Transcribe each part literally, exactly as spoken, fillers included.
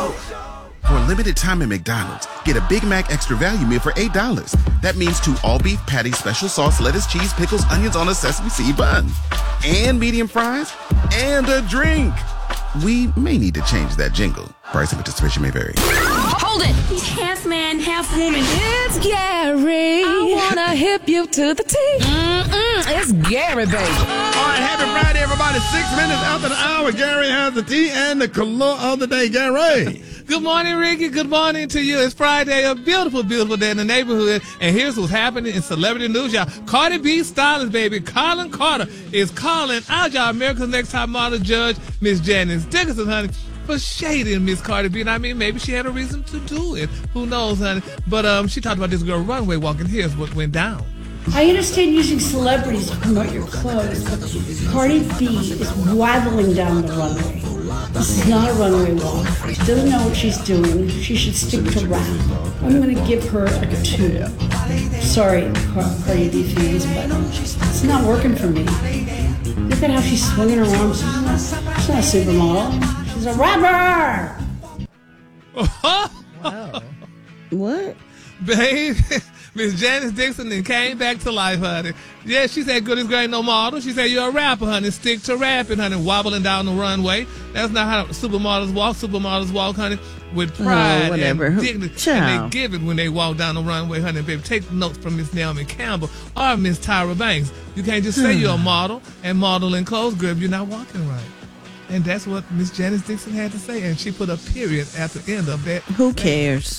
For a limited time at McDonald's, get a Big Mac Extra Value Meal for eight dollars. That means two all-beef patties, special sauce, lettuce, cheese, pickles, onions on a sesame seed bun. And medium fries. And a drink. We may need to change that jingle. Price and participation may vary. Hold it! He's half man, half woman. It's Gary. I wanna hip you to the T. Mm-mm, it's Gary, baby. All right, happy Friday, everybody. Six minutes after the hour, Gary has the tea and the color of the day. Gary. Good morning, Ricky. Good morning to you. It's Friday, a beautiful, beautiful day in the neighborhood. And here's what's happening in celebrity news, y'all. Cardi B stylist, baby, Colin Carter, is calling out y'all America's Next Top Model judge, Miss Janice Dickinson, honey, for shading Miss Cardi B. And I mean, maybe she had a reason to do it. Who knows, honey? But um, she talked about this girl runway walking. Here's what went down. I understand using celebrities to promote your clothes, but Cardi B is waddling down the runway. This is not a runway walk. She doesn't know what she's doing. She should stick to rap. I'm going to give her a two. Sorry, Car- Cardi B fans, but it's not working for me. Look at how she's swinging her arms. She's not, she's not a supermodel. She's a rapper! Wow. What? Babe, Miss Janice Dixon then came back to life, honey. Yeah, she said, good as great, no model. She said, you're a rapper, honey. Stick to rapping, honey. Wobbling down the runway. That's not how supermodels walk. Supermodels walk, honey, with pride oh, and dignity. Child. And they give it when they walk down the runway, honey. Baby, take notes from Miss Naomi Campbell or Miss Tyra Banks. You can't just say you're a model and model in clothes, girl, if you're not walking right. And that's what Miss Janice Dixon had to say, and she put a period at the end of that. Who cares?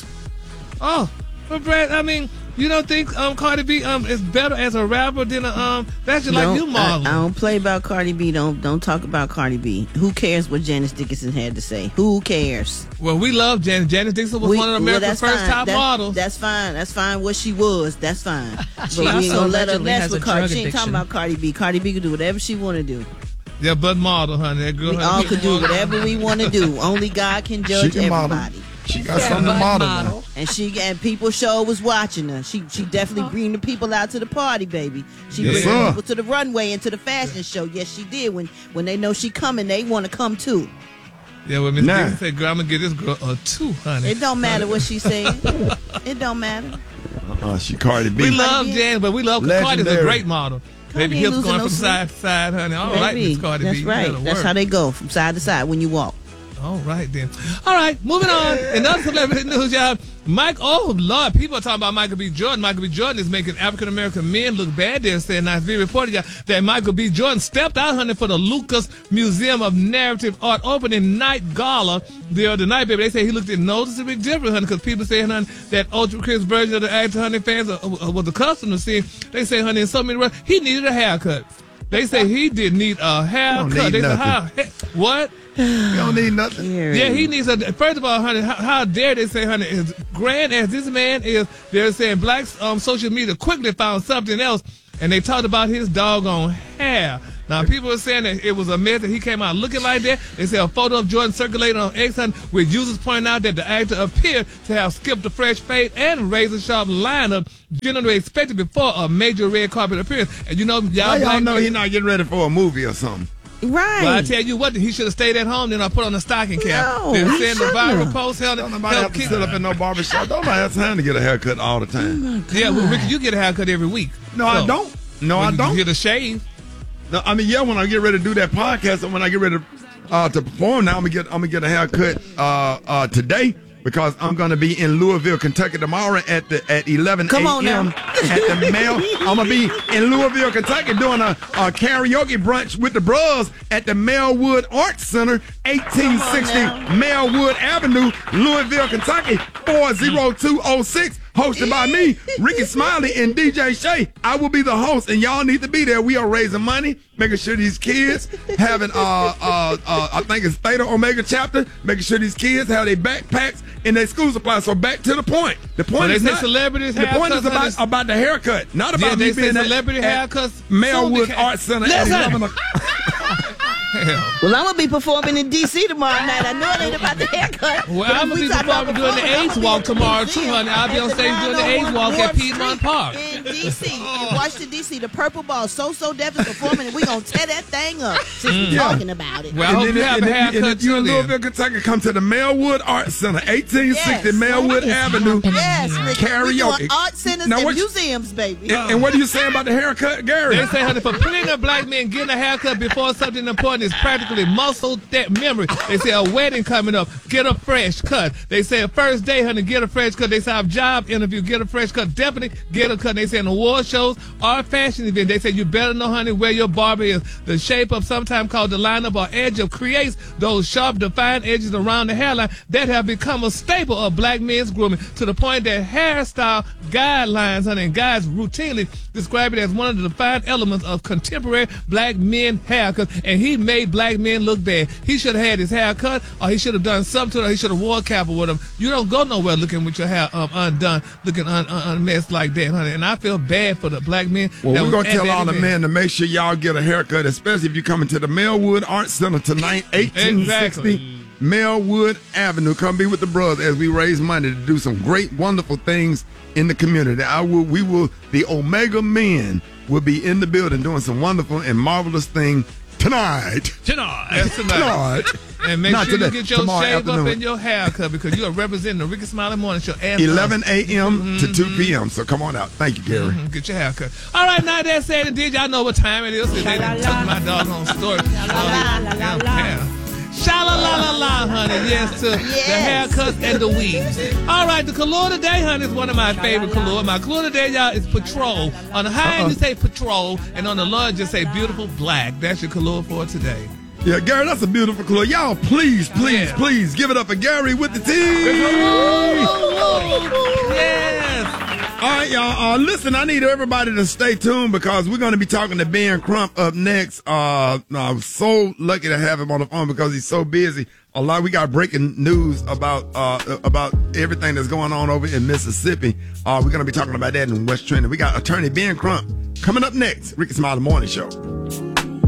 Oh, but Brad, I mean, you don't think um Cardi B um is better as a rapper than a um that's just like Don't- you modeling. I, I don't play about Cardi B. Don't don't talk about Cardi B. Who cares what Janice Dickinson had to say? Who cares? Well, we love Janet. Janet Dixon was We- one of well, America's that's first fine. top That- models. That's fine. That's fine. What she was, that's fine. But She we ain't also gonna let her allegedly mess has with a Cardi. drug She ain't talking addiction. about Cardi B. Cardi B can do whatever she want to do. Yeah, but model, honey. That girl. We honey, all she could do model. whatever we want to do. Only God can judge She can model. everybody. She got something to model now. And she and people show was watching her. She she definitely bring the people out to the party, baby. She Yes, bring sir. the people to the runway and to the fashion show. Yes, she did. When when they know she coming, they want to come too. Yeah, well, Miss Nah. Dixon said, girl, I'm going to get this girl a two, honey. It don't matter what she said. It don't matter. Uh-uh, she Cardi B. We love Jan, but we love Cardi's a Legendary. great model. Baby, ain't hips losing going no from sleep. side to side, honey. All right, Baby, Miss Cardi that's B. you right. better That's work. how they go from side to side when you walk. All right, then. All right, moving on. In other celebrity news, y'all, Mike, oh, Lord, people are talking about Michael B. Jordan. Michael B. Jordan is making African-American men look bad. They're saying, now it's being reported, y'all, that Michael B. Jordan stepped out, honey, for the Lucas Museum of Narrative Art opening night gala the other night, baby. They say he looked noticeably different, honey, because people saying, honey, that Ultra Chris version of the actor, honey, fans uh, uh, was accustomed to seeing. They say, honey, in so many words, he needed a haircut. They say he did need a haircut. need They say, nothing. how, he- what? You don't need nothing. Yeah, he needs a. First of all, honey, how, how dare they say, honey, as grand as this man is, they're saying black um, social media quickly found something else, and they talked about his doggone hair. Now, people are saying that it was a myth that he came out looking like that. They say a photo of Jordan circulated on X, honey, with users pointing out that the actor appeared to have skipped a fresh fade and razor-sharp lineup generally expected before a major red carpet appearance. And you know, y'all, How y'all black know men- he's not getting ready for a movie or something? Right. Well, I tell you what, he should have stayed at home. Then I put on a stocking cap. No, They're he saying the shouldn't viral have. post held Don't nobody help have to keep- sit up in no barbershop. Don't nobody have time to get a haircut all the time. Yeah, well, Ricky, you get a haircut every week. No, I don't. No, When I you don't. get a shave. No, I mean, yeah, when I get ready to do that podcast and when I get ready to, uh, to perform, now I'm gonna get I'm gonna get a haircut uh, uh, today because I'm gonna be in Louisville, Kentucky tomorrow at the at eleven Come on a.m. now. at the Mel. I'm gonna be in Louisville, Kentucky doing a, a karaoke brunch with the bros at the Melwood Arts Center, eighteen sixty Melwood Avenue, Louisville, Kentucky, four zero two oh six. Hosted by me, Ricky Smiley, and D J Shay. I will be the host, and y'all need to be there. We are raising money, making sure these kids having, uh, uh, uh, I think it's Theta Omega chapter, making sure these kids have their backpacks and their school supplies. So back to the point. The point Well, they is say not, celebrities the point haircuts is about, is- about the haircut, not Yeah, about they me say being at- celebrity at haircuts Melwood soon became- Arts Center at Listen. eleven o'clock. Hell. Well, I'm gonna be performing in D C tomorrow night. I know it ain't about the haircut. Well, but I'm if gonna we be talk about performing doing the performing, AIDS I'm walk gonna be in tomorrow D too, C honey. I'll be at on the stage doing the AIDS walk at Warp Piedmont Street Park. in D C, in Washington D C. The Purple Ball, So So Def is performing, and we gonna tear that thing up since we're Yeah. talking about it. Well, I hope then you if- have and a if- and haircut if you too in then. Louisville, Kentucky, come to the Melwood Art Center, eighteen sixty Yes. Melwood What is Avenue. happening? Yes, Rick. We Karaoke. doing art centers Now and what you- museums, baby. And, and what are you saying about the haircut, Gary? They say, honey, for plenty of black men getting a haircut before something important is practically muscle that memory. They say a wedding coming up, get a fresh cut. They say a first day, honey, get a fresh cut. They say a job interview, get a fresh cut. Definitely get a cut. They say in award shows or fashion event, they say you better know, honey, where your barber is. The shape of sometimes called the lineup or edge of creates those sharp, defined edges around the hairline that have become a staple of black men's grooming to the point that hairstyle guidelines, honey, and guys routinely describe it as one of the defined elements of contemporary black men haircuts, and he made black men look bad. He should have had his hair cut, or he should have done something, or he should have wore a cap with him. You don't go nowhere looking with your hair um, undone, looking un, un, unmessed like that, honey. And I feel bad for the black men. Well, that we're was going to at tell that all the event. men to make sure y'all get a haircut, especially if you're coming to the Melwood Art Center tonight, eighteen sixty Exactly. Melwood Avenue. Come be with the brothers as we raise money to do some great, wonderful things in the community. I will, we will, the Omega Men will be in the building doing some wonderful and marvelous things tonight. Tonight. That's tonight. Tonight. And make Not sure today, you get your tomorrow shave afternoon. up and your haircut because you are representing the Ricky Smiley Morning Show. And eleven a.m. to two p.m. So come on out. Thank you, Gary. Mhm, get your haircut. All right, now that said and did, y'all know what time it is. They didn't touch my doggone story. Sha-la la la la, honey. Yes, to Yes. the haircuts and the weaves. All right, the color today, honey, is one of my favorite color. My color today, y'all, is Patrol. On the high end, you say Patrol, and on the low, just say Beautiful Black. That's your color for today. Yeah, Gary, that's a beautiful color. Y'all, please, please, Yeah. please give it up for Gary with the T. Yes. All right, y'all. Uh, listen, I need everybody to stay tuned because we're going to be talking to Ben Crump up next. Uh, I'm so lucky to have him on the phone because he's so busy. A lot. We got breaking news about uh, about everything that's going on over in Mississippi. Uh, we're going to be talking about that in West Trenton. We got attorney Ben Crump coming up next. Ricky Smiley Morning Show.